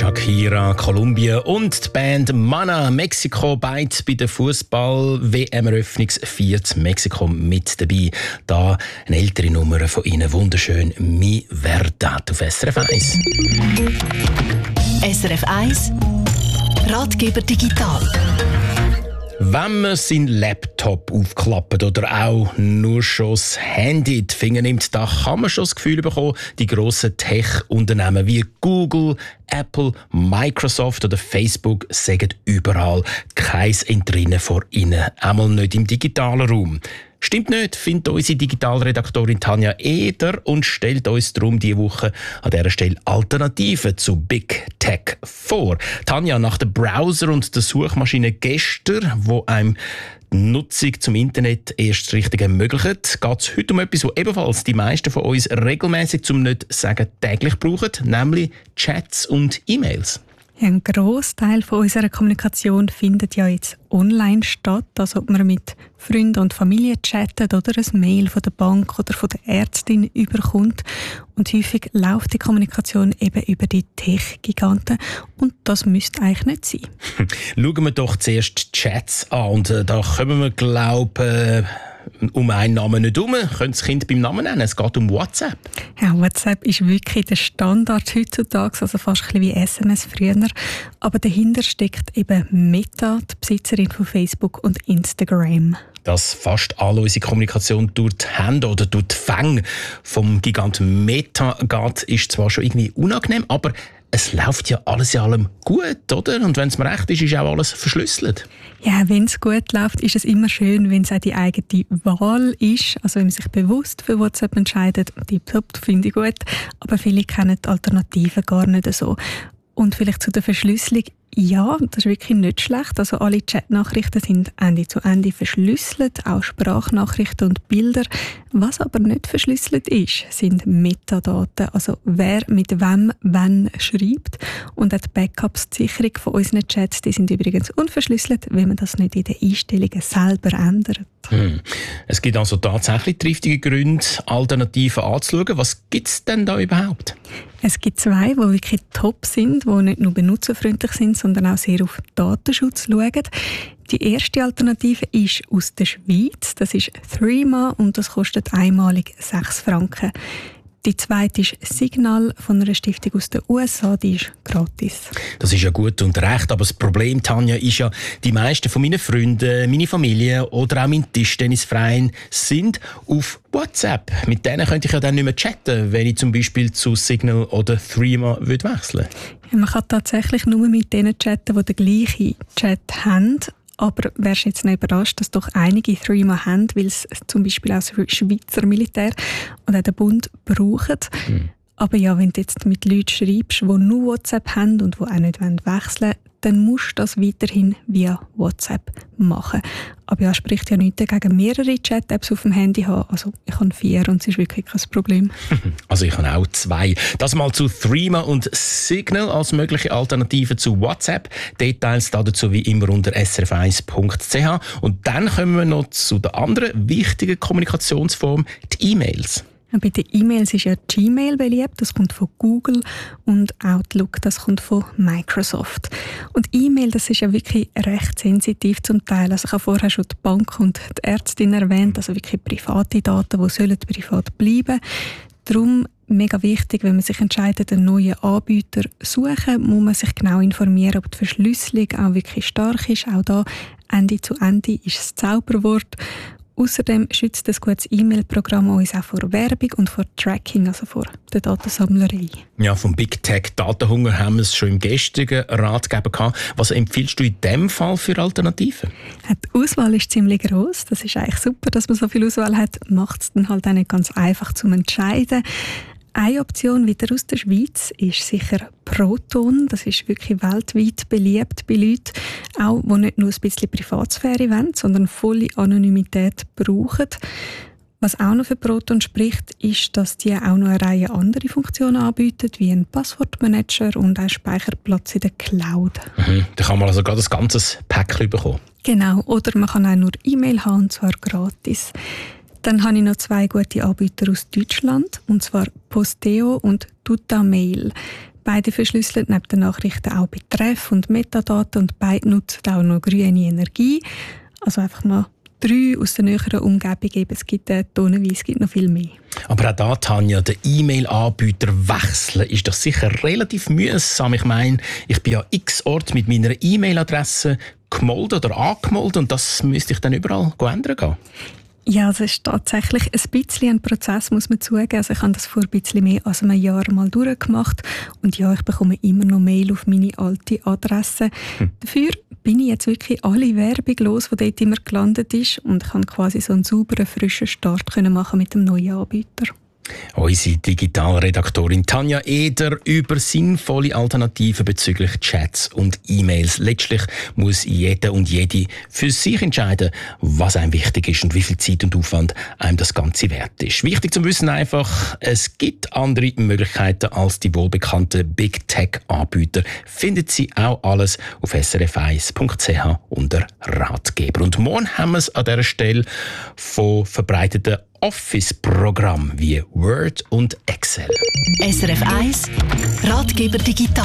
Shakira, Kolumbien und die Band Mana, Mexiko, beide bei der Fußball-WM-Eröffnungsfeier in Mexiko mit dabei. Da eine ältere Nummer von ihnen, wunderschön, Mi Verdad auf SRF 1. SRF 1 Ratgeber digital. Wenn man seinen Laptop aufklappt oder auch nur schon das Handy in die Finger nimmt, da kann man schon das Gefühl bekommen, die grossen Tech-Unternehmen wie Google, Apple, Microsoft oder Facebook sagen überall kein Entrinnen vor ihnen, einmal nicht im digitalen Raum. Stimmt nicht, findet unsere Digitalredaktorin Tanja Eder und stellt uns darum diese Woche an dieser Stelle Alternativen zu Big Tech vor. Tanja, nach dem Browser und der Suchmaschine gestern, wo einem die Nutzung zum Internet erst richtig ermöglicht, geht es heute um etwas, das ebenfalls die meisten von uns regelmäßig, zum nicht sagen täglich brauchen, nämlich Chats und E-Mails. Ja, ein Grossteil von unserer Kommunikation findet ja jetzt online statt, also ob man mit Freunden und Familie chattet oder ein Mail von der Bank oder von der Ärztin überkommt. Und häufig läuft die Kommunikation eben über die Tech-Giganten und das müsste eigentlich nicht sein. Schauen wir doch zuerst die Chats an und da können wir, glaube um einen Namen nicht herum. Können das Kind beim Namen nennen? Es geht um WhatsApp. Ja, WhatsApp ist wirklich der Standard heutzutage, also fast ein bisschen wie SMS früher. Aber dahinter steckt eben Meta, die Besitzerin von Facebook und Instagram. Dass fast alle unsere Kommunikation durch die Hände oder durch die Fänge vom Giganten Meta geht, ist zwar schon irgendwie unangenehm, aber es läuft ja alles in allem gut, oder? Und wenn es mir recht ist, ist auch alles verschlüsselt. Ja, wenn es gut läuft, ist es immer schön, wenn es auch die eigene Wahl ist. Also wenn man sich bewusst für WhatsApp entscheidet, tipptopp, finde ich gut. Aber viele kennen die Alternativen gar nicht so. Und vielleicht zu der Verschlüsselung. Ja, das ist wirklich nicht schlecht. Also alle Chatnachrichten sind Ende zu Ende verschlüsselt, auch Sprachnachrichten und Bilder. Was aber nicht verschlüsselt ist, sind Metadaten, also wer mit wem wann schreibt. Und auch die Backups, die Sicherung von unseren Chats, die sind übrigens unverschlüsselt, wenn man das nicht in den Einstellungen selber ändert. Es gibt also tatsächlich triftige Gründe, Alternativen anzuschauen. Was gibt es denn da überhaupt? Es gibt zwei, die wirklich top sind, die nicht nur benutzerfreundlich sind, sondern auch sehr auf Datenschutz schauen. Die erste Alternative ist aus der Schweiz. Das ist Threema und das kostet einmalig 6 Franken. Die zweite ist Signal von einer Stiftung aus den USA, die ist gratis. Das ist ja gut und recht, aber das Problem, Tanja, ist ja, die meisten von meinen Freunden, meine Familie oder auch mein Tischtennisverein sind auf WhatsApp. Mit denen könnte ich ja dann nicht mehr chatten, wenn ich zum Beispiel zu Signal oder Threema wechseln würde. Ja, man kann tatsächlich nur mit denen chatten, die den gleichen Chat haben. Aber wärst jetzt nicht überrascht, dass doch einige Threema haben, weil es zum Beispiel auch das Schweizer Militär und auch der Bund brauchen. Aber ja, wenn du jetzt mit Leuten schreibst, die nur WhatsApp haben und die auch nicht wechseln wollen, dann musst du das weiterhin via WhatsApp machen. Aber ja, spricht ja nichts dagegen, mehrere Chat-Apps auf dem Handy haben. Also ich habe 4 und es ist wirklich kein Problem. Also ich habe auch 2. Das mal zu Threema und Signal als mögliche Alternative zu WhatsApp. Details dazu wie immer unter srf1.ch. Und dann kommen wir noch zu der anderen wichtigen Kommunikationsform, die E-Mails. Bei den E-Mails ist ja Gmail beliebt, das kommt von Google, und Outlook, das kommt von Microsoft. Und E-Mail, das ist ja wirklich recht sensitiv zum Teil. Also ich habe vorher schon die Bank und die Ärztin erwähnt, also wirklich private Daten, die sollen privat bleiben. Darum mega wichtig, wenn man sich entscheidet, einen neuen Anbieter zu suchen, muss man sich genau informieren, ob die Verschlüsselung auch wirklich stark ist. Auch da Ende zu Ende ist das Zauberwort. Außerdem schützt das gutes E-Mail-Programm uns auch vor Werbung und vor Tracking, also vor der Datensammlerei. Ja, vom Big Tech Datenhunger haben wir es schon im gestrigen Ratgeber gehabt. Was empfiehlst du in diesem Fall für Alternativen? Die Auswahl ist ziemlich gross. Das ist eigentlich super, dass man so viel Auswahl hat. Macht es dann halt auch nicht ganz einfach zum Entscheiden. Eine Option wieder aus der Schweiz ist sicher Proton. Das ist wirklich weltweit beliebt bei Leuten, auch die nicht nur ein bisschen Privatsphäre wollen, sondern volle Anonymität brauchen. Was auch noch für Proton spricht, ist, dass die auch noch eine Reihe andere Funktionen anbieten, wie ein Passwortmanager und auch Speicherplatz in der Cloud. Da kann man also gerade ein ganzes Päckchen bekommen. Genau, oder man kann auch nur E-Mail haben, und zwar gratis. Dann habe ich noch 2 gute Anbieter aus Deutschland, und zwar Posteo und Tutamail. Beide verschlüsseln neben den Nachrichten auch Betreff und Metadaten und beide nutzen auch noch grüne Energie. Also einfach mal 3 aus der näheren Umgebung geben. Es gibt tonnenweise, es gibt noch viel mehr. Aber auch da, Tanja, den E-Mail-Anbieter wechseln ist doch sicher relativ mühsam. Ich meine, ich bin ja x-Ort mit meiner E-Mail-Adresse gemeldet oder angemeldet und das müsste ich dann überall ändern gehen. Ja, es ist tatsächlich ein bisschen ein Prozess, muss man zugeben. Also ich habe das vor ein bisschen mehr als einem Jahr mal durchgemacht. Und ja, ich bekomme immer noch Mail auf meine alte Adresse. Dafür bin ich jetzt wirklich alle Werbung los, die dort immer gelandet ist. Und ich kann quasi so einen sauberen, frischen Start machen mit dem neuen Anbieter. Unsere Digitalredaktorin Tanja Eder über sinnvolle Alternativen bezüglich Chats und E-Mails. Letztlich muss jeder und jede für sich entscheiden, was einem wichtig ist und wie viel Zeit und Aufwand einem das Ganze wert ist. Wichtig zu wissen einfach, es gibt andere Möglichkeiten als die wohlbekannten Big Tech-Anbieter. Findet Sie auch alles auf srf1.ch unter Ratgeber. Und morgen haben wir es an dieser Stelle von verbreiteten Office-Programm wie Word und Excel. SRF 1 Ratgeber Digital.